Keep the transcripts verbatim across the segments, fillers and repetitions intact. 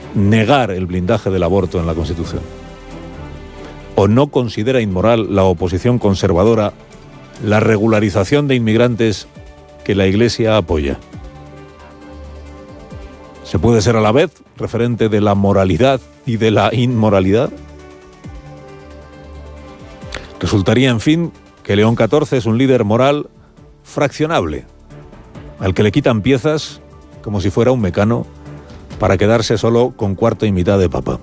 negar el blindaje del aborto en la Constitución? ¿O no considera inmoral la oposición conservadora la regularización de inmigrantes que la Iglesia apoya? ¿Se puede ser a la vez referente de la moralidad y de la inmoralidad? Resultaría, en fin, que León catorce es un líder moral fraccionable, al que le quitan piezas como si fuera un mecano para quedarse solo con cuarto y mitad de papa.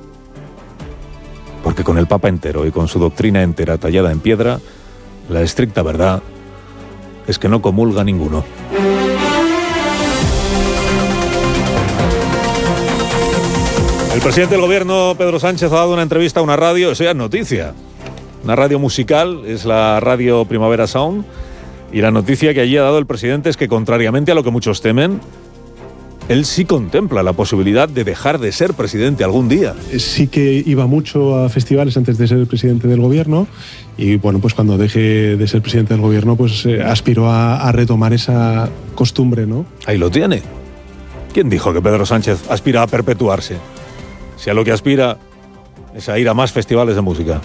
Porque con el papa entero y con su doctrina entera tallada en piedra, la estricta verdad es que no comulga ninguno. El presidente del gobierno, Pedro Sánchez, ha dado una entrevista a una radio, eso ya es noticia. Una radio musical, es la radio Primavera Sound, y la noticia que allí ha dado el presidente es que, contrariamente a lo que muchos temen, él sí contempla la posibilidad de dejar de ser presidente algún día. Sí que iba mucho a festivales antes de ser el presidente del gobierno y, bueno, pues cuando deje de ser presidente del gobierno, pues eh, aspiró a, a retomar esa costumbre, ¿no? Ahí lo tiene. ¿Quién dijo que Pedro Sánchez aspira a perpetuarse? Si a lo que aspira es a ir a más festivales de música.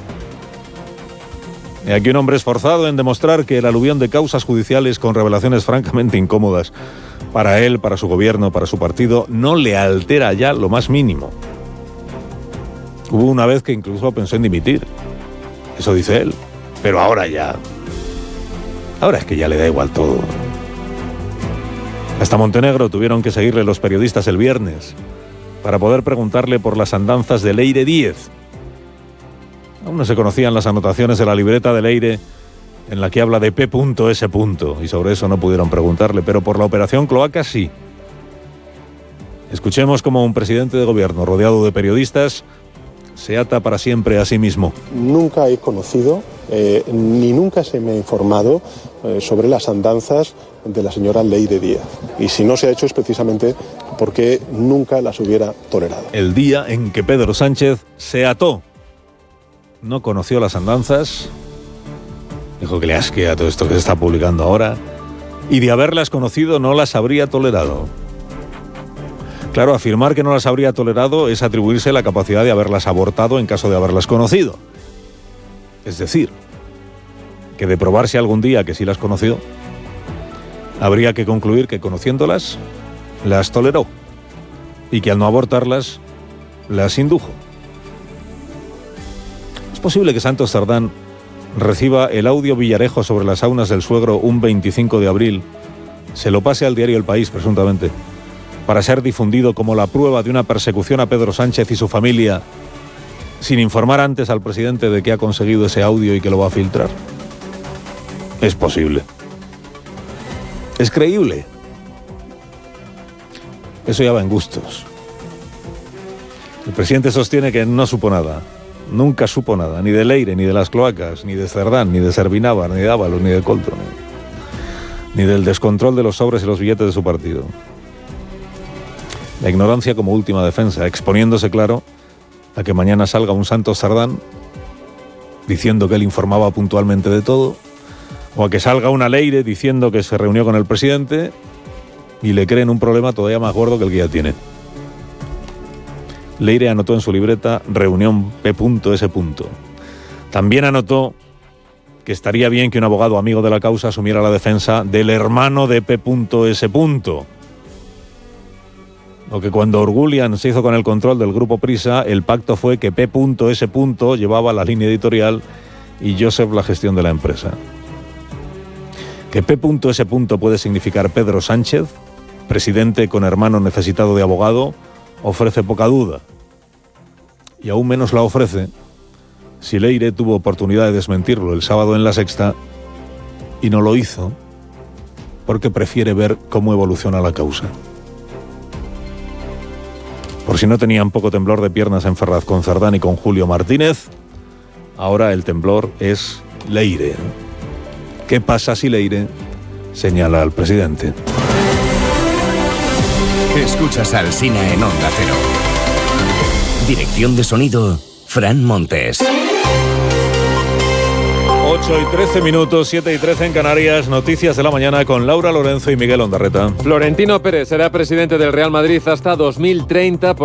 Y aquí un hombre esforzado en demostrar que el aluvión de causas judiciales con revelaciones francamente incómodas para él, para su gobierno, para su partido, no le altera ya lo más mínimo. Hubo una vez que incluso pensó en dimitir. Eso dice él. Pero ahora ya... Ahora es que ya le da igual todo. Hasta Montenegro tuvieron que seguirle los periodistas el viernes para poder preguntarle por las andanzas de Leire Díez. Aún no se conocían las anotaciones de la libreta de Leire en la que habla de P S. Y sobre eso no pudieron preguntarle, pero por la operación Cloaca sí. Escuchemos cómo un presidente de gobierno rodeado de periodistas se ata para siempre a sí mismo. Nunca he conocido, eh, ni nunca se me ha informado eh, sobre las andanzas de la señora Leire Díez. Y si no se ha hecho es precisamente porque nunca las hubiera tolerado. El día en que Pedro Sánchez se ató, no conoció las andanzas, dijo que le asquea todo esto que se está publicando ahora, y de haberlas conocido no las habría tolerado. Claro, afirmar que no las habría tolerado es atribuirse la capacidad de haberlas abortado en caso de haberlas conocido. Es decir, que de probarse algún día que sí las conoció, habría que concluir que conociéndolas, las toleró, y que al no abortarlas, las indujo. Es posible que Santos Cerdán reciba el audio Villarejo sobre las aunas del suegro un veinticinco de abril, se lo pase al diario El País, presuntamente, para ser difundido como la prueba de una persecución a Pedro Sánchez y su familia, sin informar antes al presidente de que ha conseguido ese audio y que lo va a filtrar. Es posible. Es creíble. Eso ya va en gustos. El presidente sostiene que no supo nada. Nunca supo nada, ni de Leire, ni de las cloacas, ni de Cerdán, ni de Servinávar, ni de Ábalos, ni de Coltro, ni del descontrol de los sobres y los billetes de su partido. La ignorancia como última defensa, exponiéndose, claro, a que mañana salga un Santos Cerdán diciendo que él informaba puntualmente de todo, o a que salga una Leire diciendo que se reunió con el presidente y le creen un problema todavía más gordo que el que ya tiene. Leire anotó en su libreta reunión P S. También anotó que estaría bien que un abogado amigo de la causa asumiera la defensa del hermano de P S. O que cuando Orgulian se hizo con el control del Grupo Prisa, el pacto fue que P S. llevaba la línea editorial y Joseph la gestión de la empresa. Que P S. puede significar Pedro Sánchez, presidente con hermano necesitado de abogado, ofrece poca duda. Y aún menos la ofrece si Leire tuvo oportunidad de desmentirlo el sábado en La Sexta y no lo hizo porque prefiere ver cómo evoluciona la causa. Por si no tenían poco temblor de piernas en Ferraz con Cerdán y con Julio Martínez, ahora el temblor es Leire. ¿Qué pasa si Leire señala al presidente? Escuchas al Sina en Onda Cero. Dirección de sonido, Fran Montes. ocho y trece minutos, siete y trece en Canarias. Noticias de la mañana con Laura Lorenzo y Miguel Ondarreta. Florentino Pérez será presidente del Real Madrid hasta dos mil treinta.